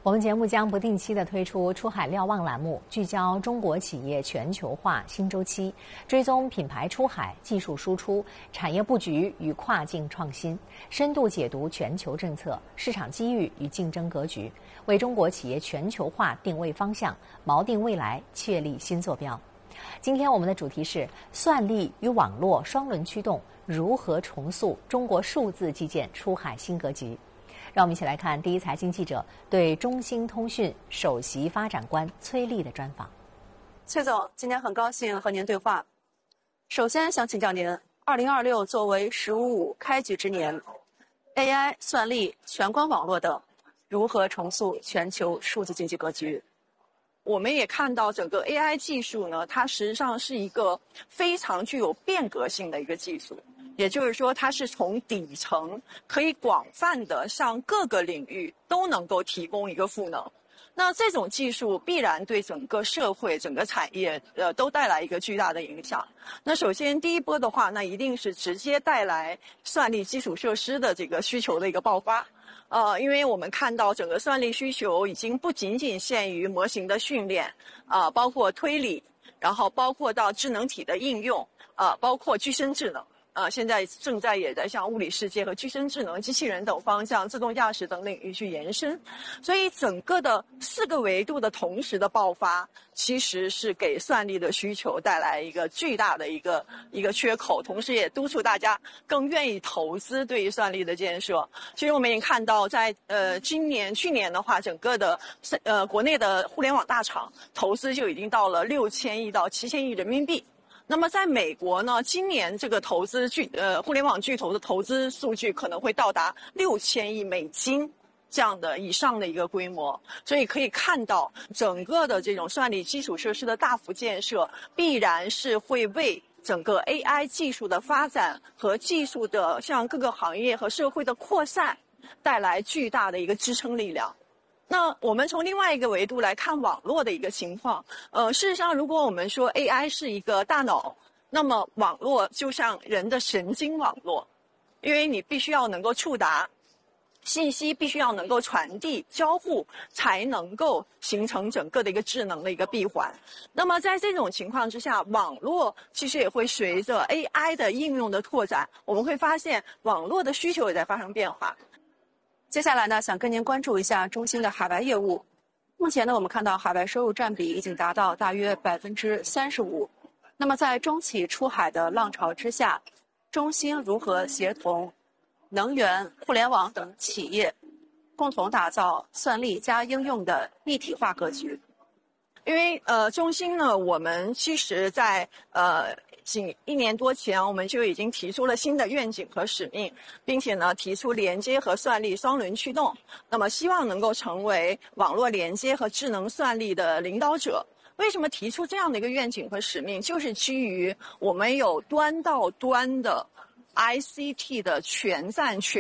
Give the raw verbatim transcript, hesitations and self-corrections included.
我们节目将不定期地推出出海瞭望栏目，聚焦中国企业全球化新周期，追踪品牌出海、技术输出、产业布局与跨境创新，深度解读全球政策、市场机遇与竞争格局，为中国企业全球化定位方向、锚定未来确立新坐标。今天我们的主题是算力与网络双轮驱动，如何重塑中国数字基建出海新格局。让我们一起来看第一财经记者对中兴通讯首席发展官崔丽的专访。 崔总，今天很高兴和您对话。首先想请教您，二零二六作为“十五五”开局之年 ，A I、算力、全光网络等，如何重塑全球数字经济格局？ 我们也看到整个 A I 技术呢，它实际上是一个非常具有变革性的一个技术，也就是说它是从底层可以广泛的向各个领域都能够提供一个赋能。那这种技术必然对整个社会、整个产业呃都带来一个巨大的影响。那首先第一波的话，那一定是直接带来算力基础设施的这个需求的一个爆发。呃，因为我们看到整个算力需求已经不仅仅限于模型的训练，啊、呃，包括推理，然后包括到智能体的应用，啊、呃，包括具身智能。呃，现在正在也在向物理世界和具身智能、机器人等方向、自动驾驶等领域去延伸，所以整个的四个维度的同时的爆发，其实是给算力的需求带来一个巨大的一个一个缺口，同时也督促大家更愿意投资对于算力的建设。其实我们也看到在，呃今年、去年的话，整个的呃国内的互联网大厂投资就已经到了六千亿到七千亿人民币。那么在美国呢，今年这个投资巨呃互联网巨头的投资数据可能会到达六千亿美金这样的以上的一个规模，所以可以看到整个的这种算力基础设施的大幅建设，必然是会为整个 A I 技术的发展和技术的向各个行业和社会的扩散带来巨大的一个支撑力量。那我们从另外一个维度来看网络的一个情况，呃，事实上，如果我们说 A I 是一个大脑，那么网络就像人的神经网络，因为你必须要能够触达信息，必须要能够传递、交互，才能够形成整个的一个智能的一个闭环。那么在这种情况之下，网络其实也会随着 A I 的应用的拓展，我们会发现网络的需求也在发生变化。 接下来呢，想跟您关注一下中兴的海外业务。目前呢，我们看到海外收入占比已经达到大约百分之三十五。那么在中企出海的浪潮之下，中兴如何协同能源、互联网等企业，共同打造算力加应用的一体化格局？ 因为呃，中兴呢，我们其实在呃。仅一年多前，我们就已经提出了新的愿景和使命，并且呢，提出连接和算力双轮驱动。那么，希望能够成为网络连接和智能算力的领导者。为什么提出这样的一个愿景和使命？就是基于我们有端到端的 I C T 的全站全。